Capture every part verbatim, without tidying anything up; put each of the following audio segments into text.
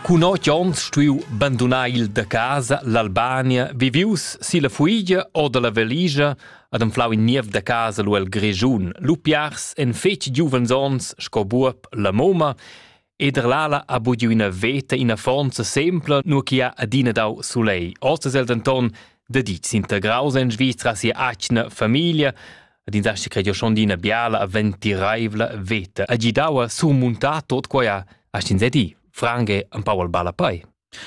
Cun otg ons stuiu bandunà il da casa l'Albania, vivius si la fuiglia o de la veligia, ad anflau in niev da casa lu el Grischun, lu piars en fetg giuvens ons sco buop la moma, e der lala ha bugiu ina veta ina fonza sempla nu chi ha adina dau sulei. Ostas el denton dedits integraus en Svizra si acna famiglia, ad insasti credio schon dina biala a ventiraivla veta. A gidaua surmunta tot quaia a stinzedi. Frange un po' al balapai.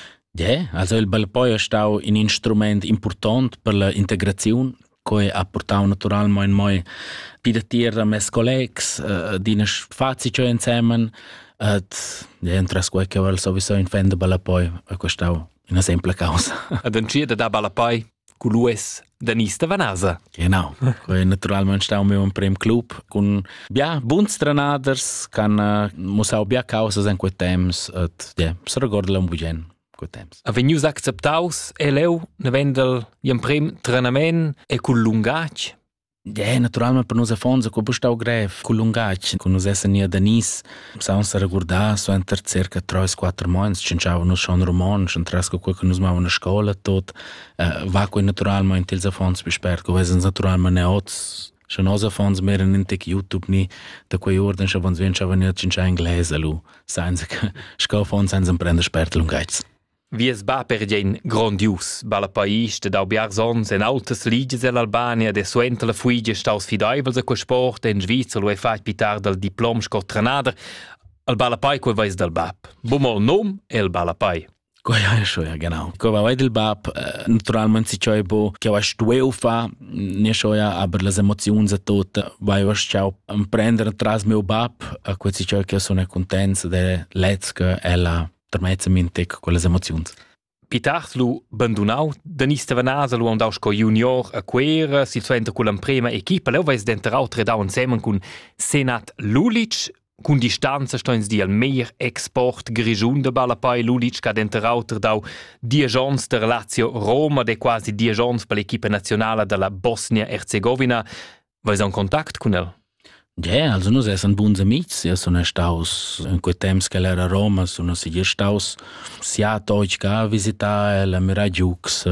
Ja, also il balapai è stato un instrument importante per l'integrazione che ha portato naturalmente mai pidatira mes collegs, uh, dina fazi ciò insieme, ed ja, entras quel che vuol sowieso in fende balapai, e questo è una semplice causa. Ad uncida da balapai cu Luis Danista Vanasa. Genau. Che naturalmente stau meu un prem club con bia buns trenaders can uh, musau bia causas en quei temps et ja, se recorda un bugen quei temps. Avenius acceptaus e leu ne vendel un prem trenament e cul lungac. Ja, naturalmente per nos a fonza co bustau grev cul lungac con nos essa nia Danis saun se regordar so enter circa tre quattro months cinciava nos schon roman schon trasco quel che nos mava na scola tot uh, va quei naturalmente ils a fonza bespert co esens naturalmente neots schon os a fonza meren in tek YouTube ni da quei orden scha von sven scha venia cincia inglese lu sainz sco fonza sainz prende spert lungac. Vies ba per gen grandius, balapais de dau biarsons en altas liges dell'Albania, de suenta la fuigia staus fidaivels a quel sport, en Svizra lo e fat pitar del diplom sco trenader, al balapai quel vais del bap. Bumol nom e il balapai. Coi ja schon, ja, genau. Coi va vai del bap, naturalmente si ciò bo, che va stueu fa, ne schon ja, aber las emozions a tot, vai va ciao prendere tras meu bap, a quel si ciò che sono contents de let's che è la termezzamente quelle emozioni. Pitart lu bandunau, Danista Vanasa lu andau sco junior a quera, si suenta con la prima equipa, leu vais denterau tredau insieme con Senat Lulic, con distanza stoins di al meir export Grischun de balapai Lulic, ca denterau tredau diejons de Lazio Roma, de quasi diejons per l'equipa nazionale della Bosnia-Herzegovina. Vais in contact con el? Ja, also nus essen buns amics, ja, sono staus in quei temps che era a Roma, sono sigir staus sia toig ga visita la Mirajux,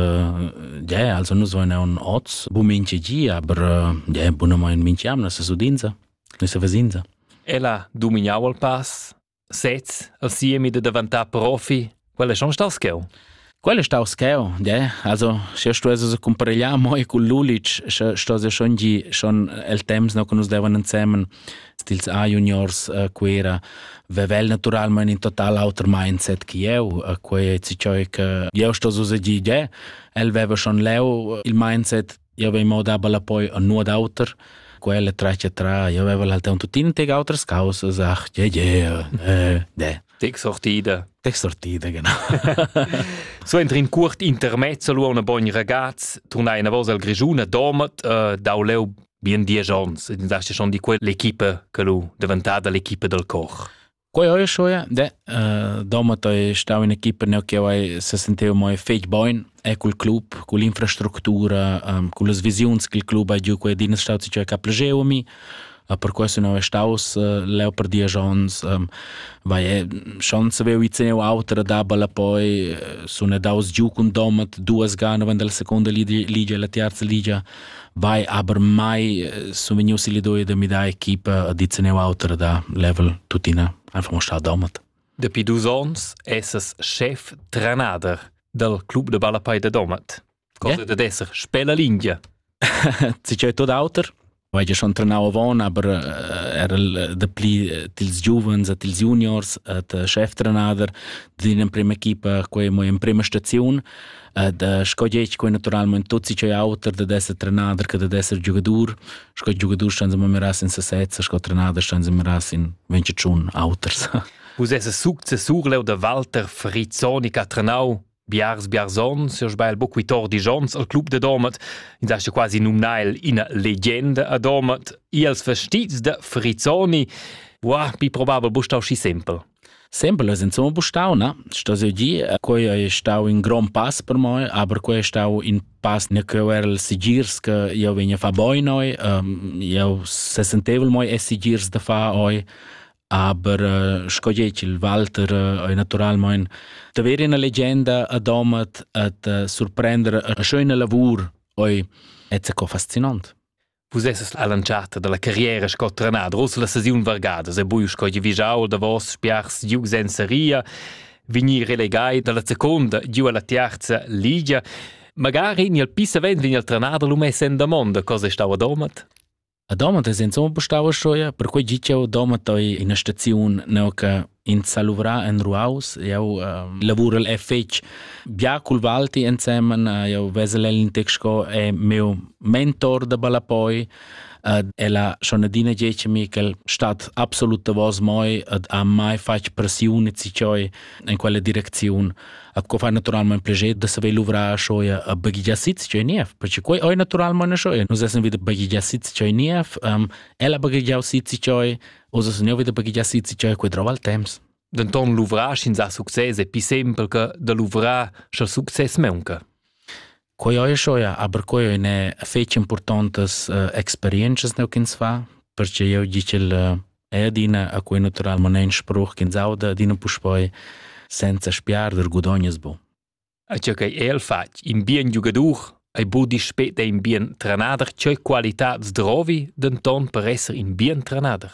ja, also nus voin un oz, bu minci gi, aber ja, bu no mai minci amna se sudinza, ne se vesinza. Ela dominau al pass, sets, al siemi de davantar profi, quelle schon staus cheu? Quelle stau scheo, ja, also se sto es comparellar moi con Lulic, sto se schon gi schon el temps no con us devan insieme stils A juniors uh, quera vevel naturalmente in total outer mindset che eu, uh, quei ci cioi che eu sto so gi, ja, el veva schon leu il mindset, io vei moda bala poi a nuod outer, quelle traccia tra, io veva l'alta un tutin teg outer causas, ach, ja, ja, eh, ja. Teg sortida. Teg sortida, genau. So entri in curt intermezzo lu una bon ragaz, tornai una vosa al Grischun a domat, uh, dau leu bien diejons, dasti schon di quel l'equipa che lu diventata l'equipa del Koch. Quei oi schoia, de, uh, domat oi stau in equipa neo che oi se senteu moi feit boin, e col club, con l'infrastruttura, um, con le visioni che il club ha giù, quei dines stau si cioè che plageu a mi, Uh, per questo non è staus uh, leo per dia jons um, vai eh, chance veu izeneu autra da bala poi uh, sono daus giù con domat duas gana van della seconda liga e la terza liga vai aber mai uh, so veniu si li doi da mi da equipa ad izeneu autra da level tutina einfach mo sta domat. Depi dus ons esses chef trenader del club de balapai de domat. Cosa yeah. de esser spela lingia. Si c'è tot auter. Vai già schon trenau avon, aber uh, era de pli uh, tils giuvens e tils juniors, uh, de chef trenader, din in prima equipa, quei mo in prima stazione, uh, de scogliec quei naturalmente tutti c'è auter, de esser trenader, che de esser giugadur, sco giugadur stanza ma miras in sesezza, sco trenader stanza miras in vincitschun auters. Us esse successur leu de Walter Frizzoni ca trenau Biars Biarsons, si sbail bo qui tordi jons al club de domat, in dasce quasi numnail ina legenda a domat, i els vestits de Frizzoni, wow, pi probabel bustau schi sempel. Sempel, es insomma bustau, na? Sto se gi, quei è stau in gran pass per moi, aber quei è stau in pass ne che era il sigirs che io vegna fa boi noi, um, io se sentevel moi e sigirs da fa oi, aber uh, scogliec il Walter uh, è naturalmente davvero una leggenda a domat at uh, sorprendere a schöne lavur oi è co fascinante. Vus esses la lanciata della carriera scotranada, rossa la sesiun vargada, se bui scogli vigiaul da vos spiars giugs en seria, vini relegai dalla seconda giù alla terza liga, magari ni al pissa vent vini al tranada lo messa in da mondo, cosa stava domat? A domat è insomma postava schoia, per cui dicevo domat oi in a stazione neo che in Saluvra en Ruaus, io uh, lavoro al F H bia col Valti insieme, io vesel l'intexco è mio mentor da balapoi, uh, e la sonadina dice mi che stat absoluta vos moi ad a mai fac pressione si cioi in quella direzione. A co fa naturalmente piacere da saber luvrar schoia a bagiglia sitz cioi nief, perché coi oi naturalmente schoia, nos essen wieder bagiglia sitz cioi nief, um, ela bagiglia sitz cioi, osa se ne wieder bagiglia sitz cioi quei trova al temps. Denton luvrar sin sa success è pi sempre che da luvrar scha success meunca. Coi oi schoia, aber coi ne fece importantes uh, experiences neu kins fa, perché io dice il uh, è adina a quei naturalmente in spruch kins auda adina puspoi senza spiar der gudognes bo. A ciò che el fac in bien giugadur, ai budi spet e in bien tranader, c'è qualitats drovi denton per essere in bien tranader.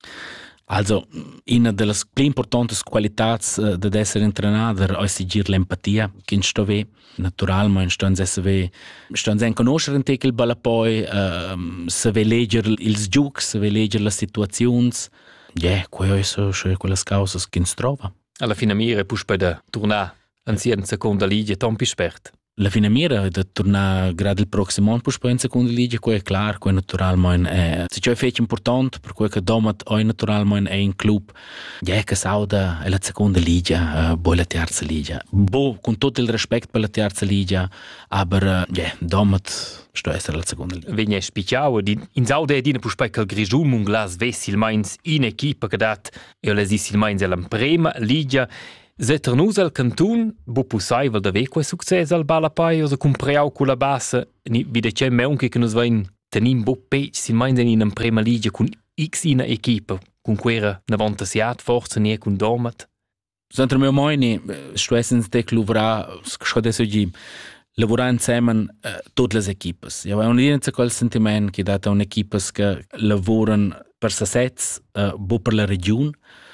Also, una delle più importanti qualità uh, di essere entrenato è sigir l'empatia, che sto ve, naturalmente, sto in se sto in conoscere te il balapoi, uh, se ve leggere il giuc, se ve leggere le situazioni, yeah, quelle sono quelle cause che si trova. Alla fine mire pus per da tornare in seconda liga tompi spert. La fine mira da tornare grad il prossimo anno pus in seconda liga, quello è chiaro, quello naturalmente è se c'è fece importante per quello che domat oi naturalmente è in club, ja che sauda è la seconda liga, uh, poi la terza liga. Bo con tutto il rispetto per la terza liga, aber ja uh, yeah, domat sto essere la seconda liga. Vegna spiciao di in sauda è dina pus per il Grigiun un glas vessil mains in equipa che dat e le sisil mains alla prima liga. Se ternus al cantun, bo possibile da ve quel success al balapai o se compreau con la bassa, ni vide c'è meunche che nos vain tenim bo pech sin mains in una prima liga con x ina equipa, con quera navanta siat forza nie con domat. Sentra mio moini, stuessens de cluvra, scodesso gi lavorare insieme uh, tutte le equipe. Io ho un quel sentimento che data un'equipe che lavorano per se stessi, uh, bo per la regione,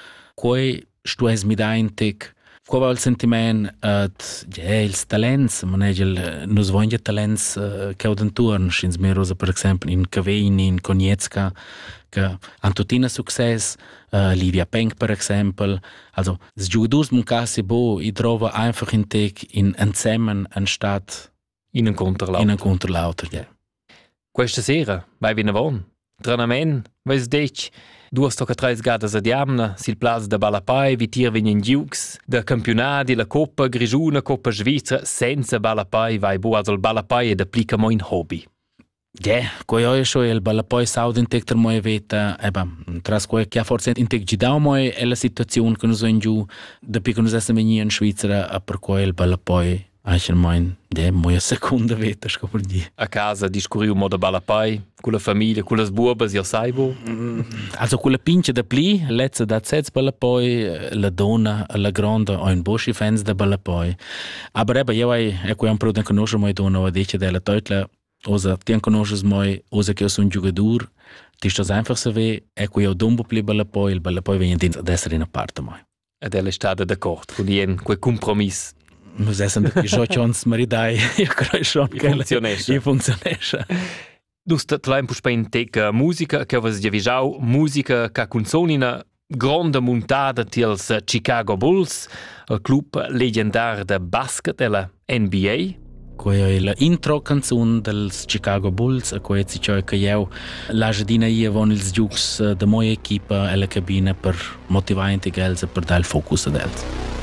poi sto es mi da in tek qual il sentiment at ja ils talents manegel nos voglio talents uh, che od turn schins merosa per esempio in Cavein in Koniecka che Antotina success uh, Livia Penk per esempio also s jugadors mun casi bo I trova einfach in tek in insieme anstatt in un controlauter in un controlauter ja questa sera vai vi navon tranament vais dec duas tocca tre gadas a diamna, sil plaz da balapai, vitir vegnin giux, da campionati, la Coppa Grigiuna, Coppa Svizra, senza balapai, vai bo al balapai ed applica mo in hobby. Ja, yeah, coi oi scho il balapai saud in tecter moi veta, eba, tras coi che forse in tec gidau moi è la situazione che nos in giù, da pi che nos esse vegni in Svizzera, a per coi il balapai Aici mai de moia seconda veta scopri di. A casa discuriu mo da balapai, con la famiglia, con le buobas, io saibo. Mm, also con la pince da pli, lezza da zets balapai, la donna, la grande, ho un boschi fans da balapai. Aber eba io ai e qui un pro den conosce moi donna, o dice della toitla, osa ti conosces moi, osa che io sono giocador, ti sto einfach se ve, e qui io dombo pli balapai, il balapai viene din ad essere in parte moi. Ed ella è stata d'accordo con ien, quel compromesso. Nos essen da jo chons maridai, io credo schon che funzionesce. I funzionesce. Dus te tlaim pus pen tec musica che avas giavisau, musica ca consonina grande montata tils Chicago Bulls, il club legendar de basket della N B A. Quella è la intro canzone dels Chicago Bulls, a cui si dice che io la giardina io con ils giucs de moia equipa e la cabina per motivare i gels e per dare il focus ad els.